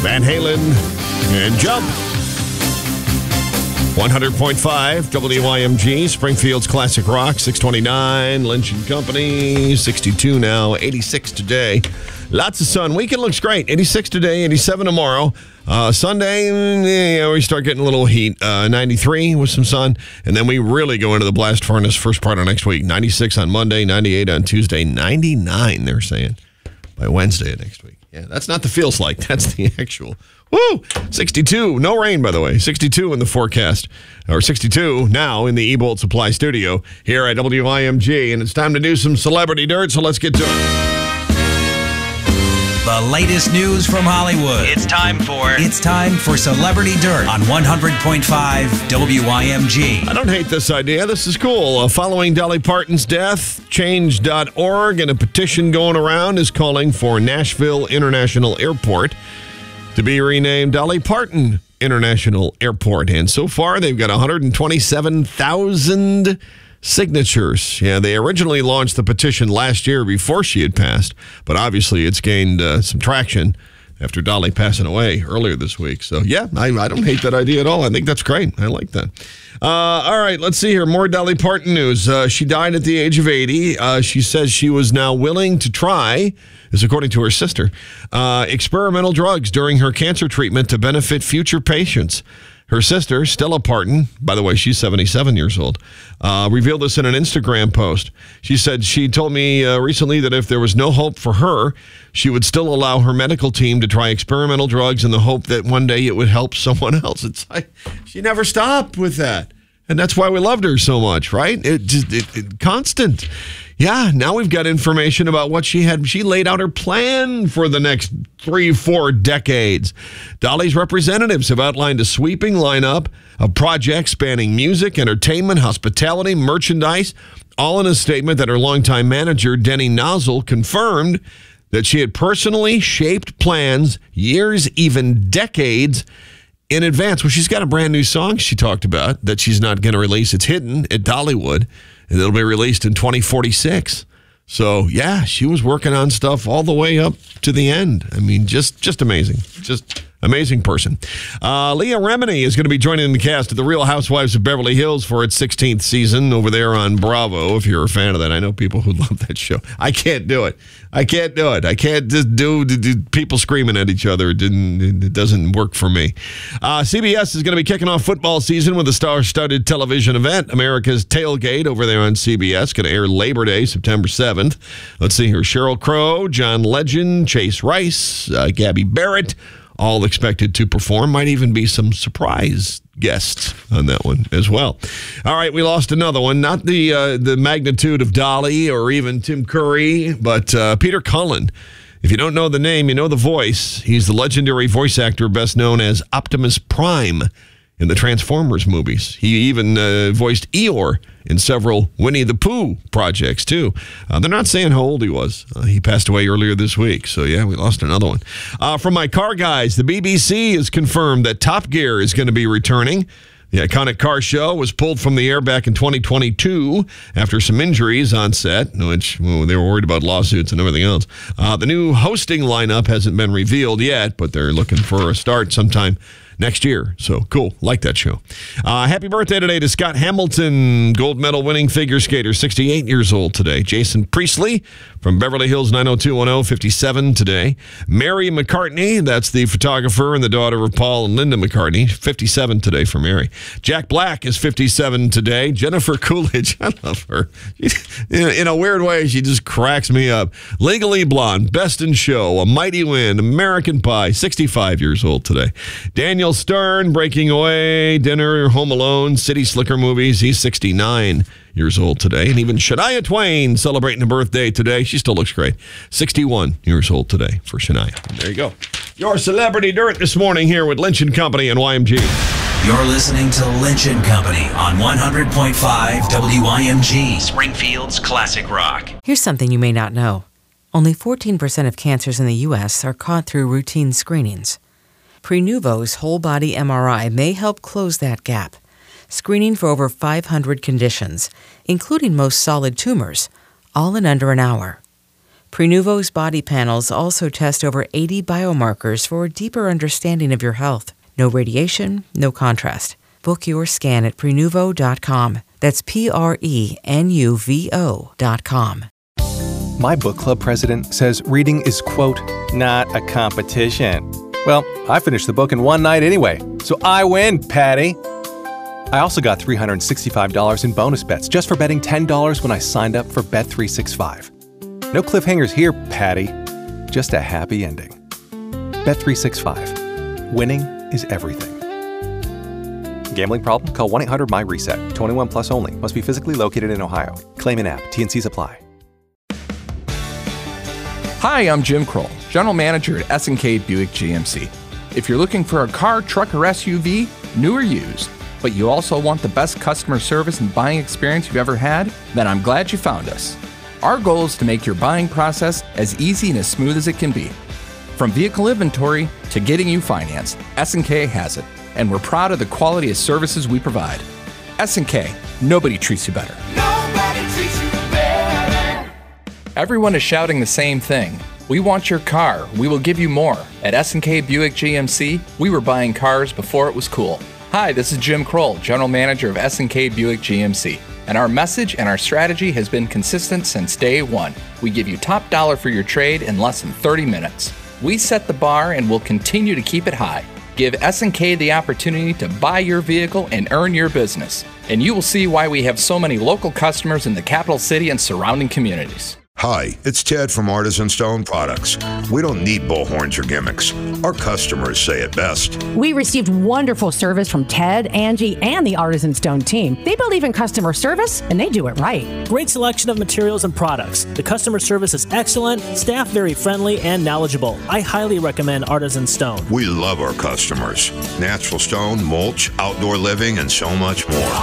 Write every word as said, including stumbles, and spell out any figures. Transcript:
Van Halen and Jump. one hundred point five W I M G, Springfield's Classic Rock, six twenty-nine, Lynch and Company, sixty-two now, eighty-six today. Lots of sun. Weekend looks great. eighty-six today, eighty-seven tomorrow. Uh, Sunday, yeah, we start getting a little heat. Uh, ninety-three with some sun. And then we really go into the blast furnace first part of next week. ninety-six on Monday, ninety-eight on Tuesday, ninety-nine, they're saying, by Wednesday of next week. Yeah, that's not the feels like. That's the actual. Woo! sixty-two. No rain, by the way. sixty-two in the forecast. Or sixty-two now in the E-Bolt Supply Studio here at W I M G. And it's time to do some celebrity dirt, so let's get to it. The latest news from Hollywood. It's time for... It's time for Celebrity Dirt on one hundred point five W I M G. I don't hate this idea. This is cool. Uh, following Dolly Parton's death, change dot org and a petition going around is calling for Nashville International Airport to be renamed Dolly Parton International Airport. And so far, they've got one hundred twenty-seven thousand signatures. Yeah, they originally launched the petition last year before she had passed, but obviously it's gained uh, some traction after Dolly passing away earlier this week. So, yeah, I, I don't hate that idea at all. I think that's great. I like that. Uh, all right, let's see here. More Dolly Parton news. Uh, she died at the age of eighty. Uh, she says she was now willing to try, as according to her sister, uh, experimental drugs during her cancer treatment to benefit future patients. Her sister, Stella Parton, by the way, she's seventy-seven years old, uh, revealed this in an Instagram post. She said she told me uh, recently that if there was no hope for her, she would still allow her medical team to try experimental drugs in the hope that one day it would help someone else. It's like she never stopped with that. And that's why we loved her so much, right? It just it, it, constant. Yeah, now we've got information about what she had. She laid out her plan for the next three, four decades. Dolly's representatives have outlined a sweeping lineup of projects spanning music, entertainment, hospitality, merchandise, all in a statement that her longtime manager, Denny Nozzle, confirmed that she had personally shaped plans years, even decades, in advance. Well, she's got a brand new song she talked about that she's not going to release. It's hidden at Dollywood, and it'll be released in twenty forty-six. So, yeah, she was working on stuff all the way up to the end. I mean, just just amazing. Just amazing person. Uh, Leah Remini is going to be joining the cast of The Real Housewives of Beverly Hills for its sixteenth season over there on Bravo, if you're a fan of that. I know people who love that show. I can't do it. I can't do it. I can't just do, do, do people screaming at each other. It, didn't, it doesn't work for me. Uh, C B S is going to be kicking off football season with a star-studded television event, America's Tailgate, over there on C B S. Going to air Labor Day, September seventh. Let's see here. Sheryl Crow, John Legend, Chase Rice, uh, Gabby Barrett, all expected to perform. Might even be some surprise guests on that one as well. All right, we lost another one. Not the uh, the magnitude of Dolly or even Tim Curry, but uh, Peter Cullen. If you don't know the name, you know the voice. He's the legendary voice actor best known as Optimus Prime in the Transformers movies. He even uh, voiced Eeyore in several Winnie the Pooh projects, too. Uh, they're not saying how old he was. Uh, he passed away earlier this week. So, yeah, we lost another one. Uh, from my car guys, the B B C has confirmed that Top Gear is going to be returning. The iconic car show was pulled from the air back in twenty twenty-two after some injuries on set, which well, they were worried about lawsuits and everything else. Uh, the new hosting lineup hasn't been revealed yet, but they're looking for a start sometime next year. So cool. Like that show. Uh, happy birthday today to Scott Hamilton, gold medal winning figure skater, sixty-eight years old today. Jason Priestley from Beverly Hills nine oh two one oh, fifty-seven today. Mary McCartney, that's the photographer and the daughter of Paul and Linda McCartney, fifty-seven today for Mary. Jack Black is fifty-seven today. Jennifer Coolidge, I love her. In a weird way, she just cracks me up. Legally Blonde, Best in Show, A Mighty Wind, American Pie, sixty-five years old today. Daniel Stern, Breaking Away, Dinner, Home Alone, City Slicker movies. He's sixty-nine years old today. And even Shania Twain celebrating a birthday today. She still looks great. sixty-one years old today for Shania. There you go. Your Celebrity Dirt this morning here with Lynch and Company and Y M G. You're listening to Lynch and Company on one hundred point five W I M G. Springfield's Classic Rock. Here's something you may not know. Only fourteen percent of cancers in the U S are caught through routine screenings. Prenuvo's whole-body M R I may help close that gap, screening for over five hundred conditions, including most solid tumors, all in under an hour. Prenuvo's body panels also test over eighty biomarkers for a deeper understanding of your health. No radiation, no contrast. Book your scan at Prenuvo dot com. That's P R E N U V O dot com. My book club president says reading is, quote, not a competition. Well, I finished the book in one night anyway, so I win, Patty. I also got three hundred sixty-five dollars in bonus bets just for betting ten dollars when I signed up for Bet three sixty-five. No cliffhangers here, Patty. Just a happy ending. Bet three sixty-five. Winning is everything. Gambling problem? Call one eight hundred M Y RESET. twenty-one plus only. Must be physically located in Ohio. Claim in app. T and Cs apply. Hi, I'm Jim Kroll, General Manager at S and K Buick G M C. If you're looking for a car, truck, or S U V, new or used, but you also want the best customer service and buying experience you've ever had, then I'm glad you found us. Our goal is to make your buying process as easy and as smooth as it can be. From vehicle inventory to getting you financed, S and K has it, and we're proud of the quality of services we provide. S and K, nobody treats you better. Nobody treats you better. Everyone is shouting the same thing. We want your car. We will give you more. At S and K Buick G M C, we were buying cars before it was cool. Hi, this is Jim Kroll, General Manager of S and K Buick G M C. And our message and our strategy has been consistent since day one. We give you top dollar for your trade in less than thirty minutes. We set the bar and will continue to keep it high. Give S and K the opportunity to buy your vehicle and earn your business. And you will see why we have so many local customers in the capital city and surrounding communities. Hi, it's Ted from Artisan Stone Products. We don't need bullhorns or gimmicks. Our customers say it best. We received wonderful service from Ted, Angie, and the Artisan Stone team. They believe in customer service, and they do it right. Great selection of materials and products. The customer service is excellent, staff very friendly and knowledgeable. I highly recommend Artisan Stone. We love our customers. Natural stone, mulch, outdoor living, and so much more.